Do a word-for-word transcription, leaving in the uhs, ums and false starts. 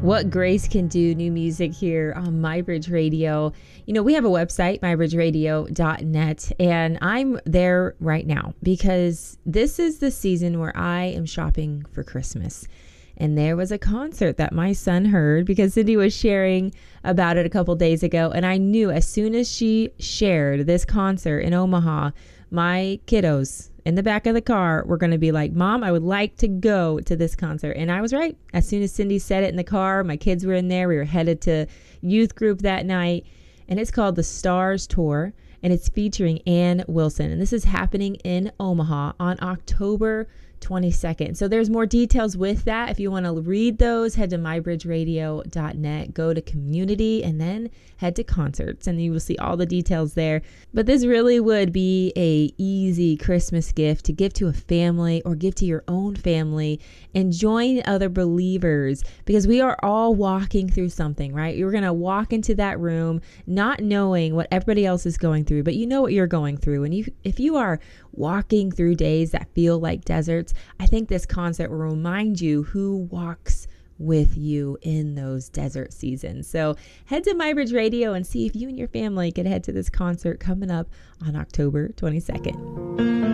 What Grace Can Do, new music here on MyBridge Radio. You know, we have a website, my bridge radio dot net, and I'm there right now because this is the season where I am shopping for Christmas. And there was a concert that my son heard because Cindy was sharing about it a couple days ago. And I knew as soon as she shared this concert in Omaha, my kiddos in the back of the car were going to be like, Mom, I would like to go to this concert. And I was right. As soon as Cindy said it in the car, my kids were in there. We were headed to youth group that night. And it's called the Stars Tour. And it's featuring Ann Wilson. And this is happening in Omaha on October twenty-second. So there's more details with that. If you want to read those, head to my bridge radio dot net, go to community, and then head to concerts, and you will see all the details there. But this really would be a easy Christmas gift to give to a family or give to your own family and join other believers, because we are all walking through something, right? You're going to walk into that room not knowing what everybody else is going through, but you know what you're going through. And you, if you are walking through days that feel like deserts, I think this concert will remind you who walks with you in those desert seasons. So head to MyBridge Radio and see if you and your family could head to this concert coming up on October twenty-second.